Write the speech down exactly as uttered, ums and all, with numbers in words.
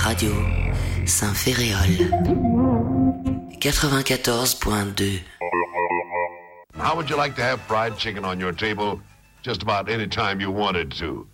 radio Saint-Féréol quatre-vingt-quatorze point deux. How would you like to have fried chicken on your table just about any time you wanted to?